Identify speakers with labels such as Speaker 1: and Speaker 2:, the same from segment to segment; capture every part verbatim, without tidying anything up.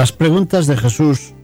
Speaker 1: Las preguntas de Jesús,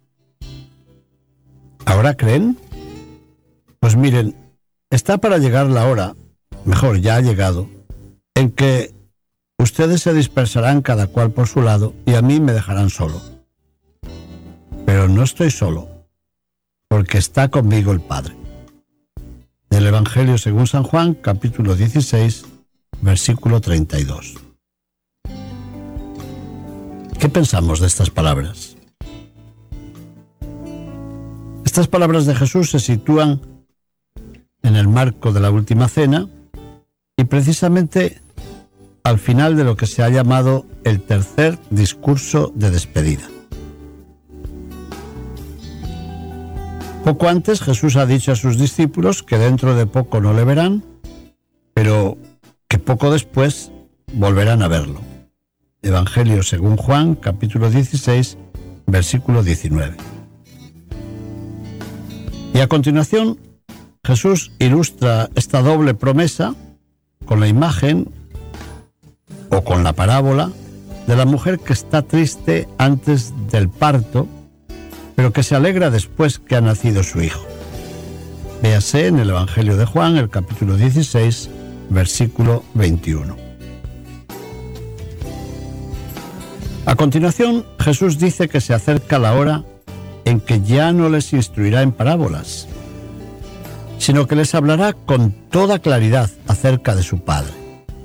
Speaker 1: ¿ahora creen? Pues miren, está para llegar la hora, mejor ya ha llegado, en que ustedes se dispersarán cada cual por su lado y a mí me dejarán solo. Pero no estoy solo, porque está conmigo el Padre. Del Evangelio según San Juan, capítulo dieciséis, versículo treinta y dos. ¿Qué pensamos de estas palabras? Estas palabras de Jesús se sitúan en el marco de la última cena y precisamente al final de lo que se ha llamado el tercer discurso de despedida. Poco antes Jesús ha dicho a sus discípulos que dentro de poco no le verán, pero que poco después volverán a verlo. Evangelio según Juan, capítulo dieciséis, versículo diecinueve. Y a continuación, Jesús ilustra esta doble promesa con la imagen o con la parábola de la mujer que está triste antes del parto, pero que se alegra después que ha nacido su hijo. Véase en el Evangelio de Juan, el capítulo dieciséis, versículo veintiuno. A continuación, Jesús dice que se acerca la hora en que ya no les instruirá en parábolas, sino que les hablará con toda claridad acerca de su Padre.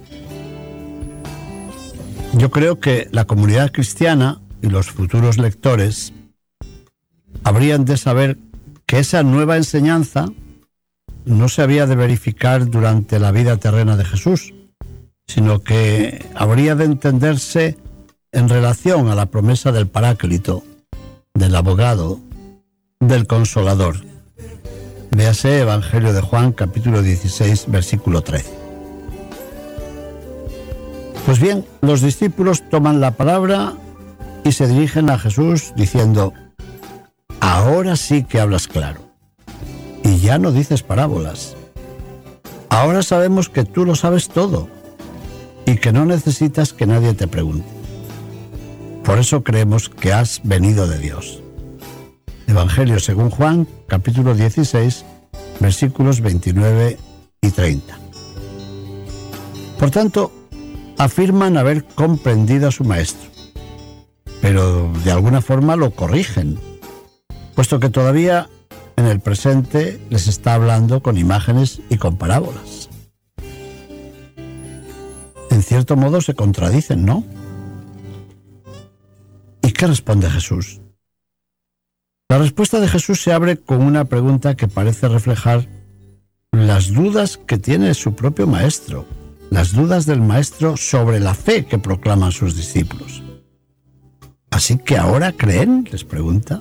Speaker 1: Yo creo que la comunidad cristiana y los futuros lectores habrían de saber que esa nueva enseñanza no se había de verificar durante la vida terrena de Jesús, sino que habría de entenderse en relación a la promesa del Paráclito, del abogado, del Consolador. Véase Evangelio de Juan, capítulo dieciséis, versículo trece. Pues bien, los discípulos toman la palabra y se dirigen a Jesús diciendo: ahora sí que hablas claro, y ya no dices parábolas. Ahora sabemos que tú lo sabes todo y que no necesitas que nadie te pregunte. Por eso creemos que has venido de Dios. Evangelio según Juan, capítulo dieciséis, versículos veintinueve y treinta. Por tanto, afirman haber comprendido a su maestro, pero de alguna forma lo corrigen, puesto que todavía en el presente les está hablando con imágenes y con parábolas. En cierto modo se contradicen, ¿no? ¿Y qué responde Jesús? La respuesta de Jesús se abre con una pregunta que parece reflejar las dudas que tiene su propio maestro, las dudas del maestro sobre la fe que proclaman sus discípulos. ¿Así que ahora creen?, les pregunta.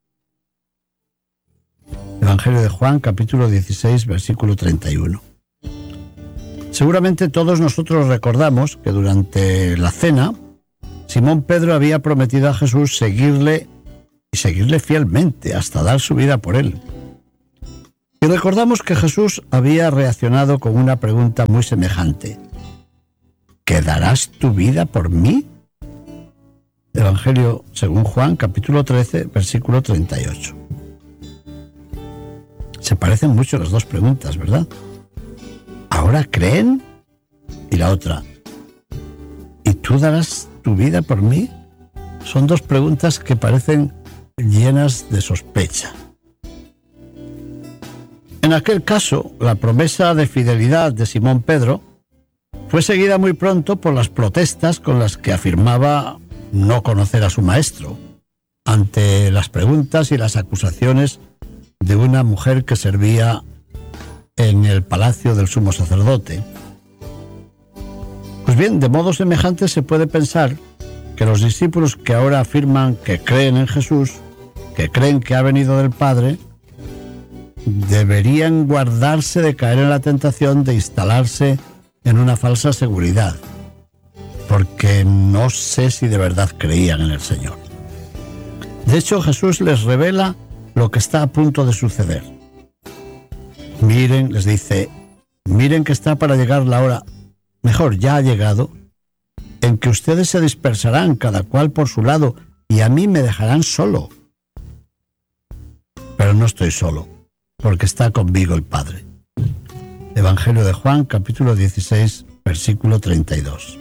Speaker 1: Evangelio de Juan, capítulo dieciséis, versículo treinta y uno. Seguramente todos nosotros recordamos que durante la cena Simón Pedro había prometido a Jesús seguirle y seguirle fielmente hasta dar su vida por él. Y recordamos que Jesús había reaccionado con una pregunta muy semejante: ¿que darás tu vida por mí? Evangelio según Juan, capítulo trece, versículo treinta y ocho. Se parecen mucho las dos preguntas, ¿verdad? ¿Ahora creen? Y la otra: ¿y tú darás tu vida por mí? Son dos preguntas que parecen llenas de sospecha. En aquel caso, la promesa de fidelidad de Simón Pedro fue seguida muy pronto por las protestas con las que afirmaba no conocer a su maestro, ante las preguntas y las acusaciones de una mujer que servía en el palacio del sumo sacerdote. Pues bien, de modo semejante se puede pensar que los discípulos que ahora afirman que creen en Jesús, que creen que ha venido del Padre, deberían guardarse de caer en la tentación de instalarse en una falsa seguridad, porque no sé si de verdad creían en el Señor. De hecho, Jesús les revela lo que está a punto de suceder. Miren, les dice, miren que está para llegar la hora, mejor ya ha llegado, en que ustedes se dispersarán cada cual por su lado y a mí me dejarán solo. Pero no estoy solo, porque está conmigo el Padre. Evangelio de Juan, capítulo dieciséis, versículo treinta y dos.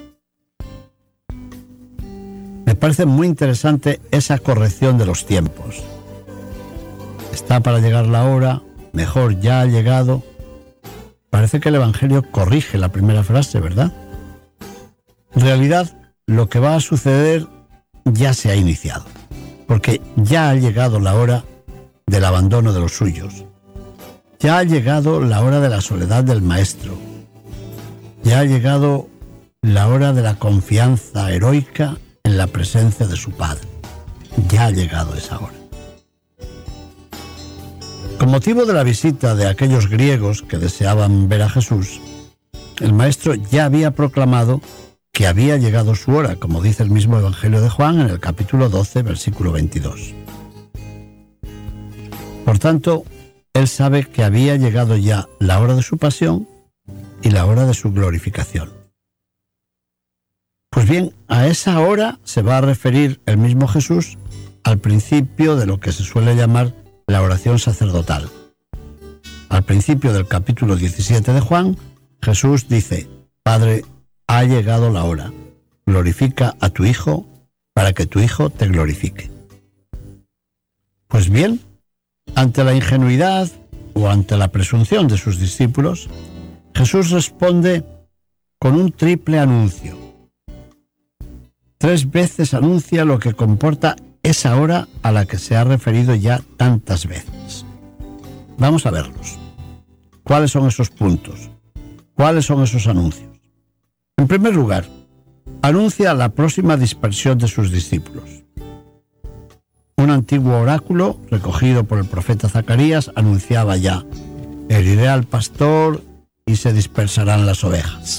Speaker 1: Me parece muy interesante esa corrección de los tiempos. Está para llegar la hora, mejor ya ha llegado. Parece que el Evangelio corrige la primera frase, ¿verdad? En realidad, lo que va a suceder ya se ha iniciado, porque ya ha llegado la hora del abandono de los suyos. Ya ha llegado la hora de la soledad del Maestro. Ya ha llegado la hora de la confianza heroica en la presencia de su Padre. Ya ha llegado esa hora. Con motivo de la visita de aquellos griegos que deseaban ver a Jesús, el Maestro ya había proclamado que había llegado su hora, como dice el mismo Evangelio de Juan en el capítulo doce, versículo veintidós. Por tanto, él sabe que había llegado ya la hora de su pasión y la hora de su glorificación. Pues bien, a esa hora se va a referir el mismo Jesús al principio de lo que se suele llamar la oración sacerdotal. Al principio del capítulo diecisiete de Juan, Jesús dice: Padre, ha llegado la hora, glorifica a tu Hijo para que tu Hijo te glorifique. Pues bien, ante la ingenuidad o ante la presunción de sus discípulos, Jesús responde con un triple anuncio. Tres veces anuncia lo que comporta esa hora a la que se ha referido ya tantas veces. Vamos a verlos. ¿Cuáles son esos puntos? ¿Cuáles son esos anuncios? En primer lugar, anuncia la próxima dispersión de sus discípulos. Un antiguo oráculo, recogido por el profeta Zacarías, anunciaba ya: heriré al pastor y se dispersarán las ovejas.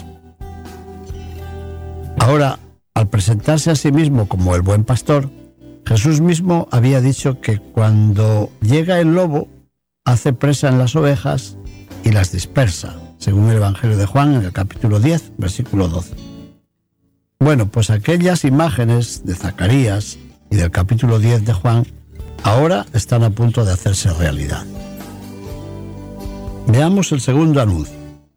Speaker 1: Ahora, al presentarse a sí mismo como el buen pastor, Jesús mismo había dicho que cuando llega el lobo, hace presa en las ovejas y las dispersa, según el Evangelio de Juan en el capítulo diez, versículo doce. Bueno, pues aquellas imágenes de Zacarías y del capítulo diez de Juan ahora están a punto de hacerse realidad. Veamos el segundo anuncio.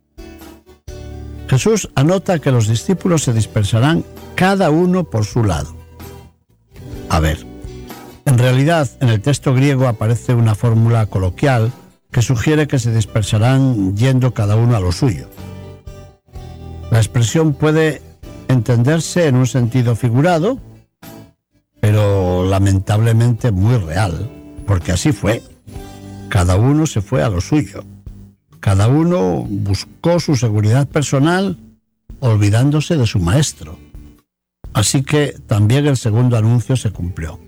Speaker 1: Jesús anota que los discípulos se dispersarán cada uno por su lado. A ver, en realidad en el texto griego aparece una fórmula coloquial que sugiere que se dispersarán yendo cada uno a lo suyo. La expresión puede entenderse en un sentido figurado, pero lamentablemente muy real, porque así fue. Cada uno se fue a lo suyo. Cada uno buscó su seguridad personal, olvidándose de su Maestro. Así que también el segundo anuncio se cumplió.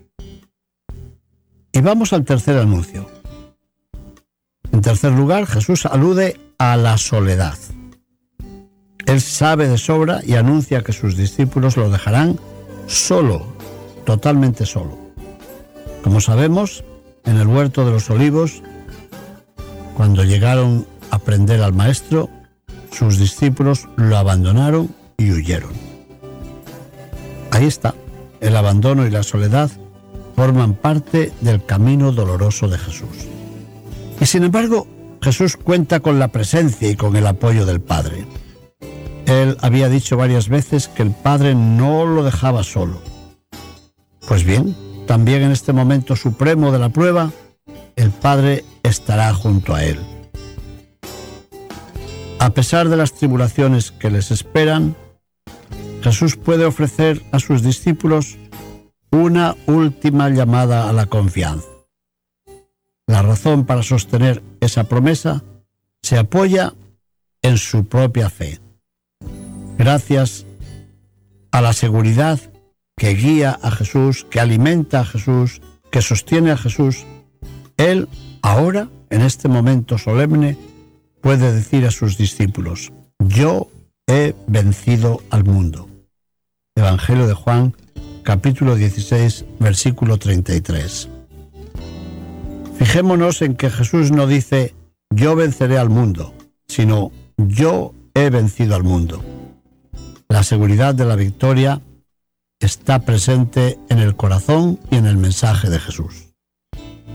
Speaker 1: Y vamos al tercer anuncio. En tercer lugar, Jesús alude a la soledad. Él sabe de sobra y anuncia que sus discípulos lo dejarán solo, totalmente solo. Como sabemos, en el huerto de los olivos, cuando llegaron a prender al Maestro, sus discípulos lo abandonaron y huyeron. Ahí está, el abandono y la soledad forman parte del camino doloroso de Jesús. Y sin embargo, Jesús cuenta con la presencia y con el apoyo del Padre. Él había dicho varias veces que el Padre no lo dejaba solo. Pues bien, también en este momento supremo de la prueba, el Padre estará junto a él. A pesar de las tribulaciones que les esperan, Jesús puede ofrecer a sus discípulos una última llamada a la confianza. La razón para sostener esa promesa se apoya en su propia fe. Gracias a la seguridad que guía a Jesús, que alimenta a Jesús, que sostiene a Jesús, Él ahora, en este momento solemne, puede decir a sus discípulos: yo he vencido al mundo. Evangelio de Juan, capítulo dieciséis, versículo treinta y tres. Fijémonos en que Jesús no dice yo venceré al mundo, sino yo he vencido al mundo. La seguridad de la victoria está presente en el corazón y en el mensaje de Jesús.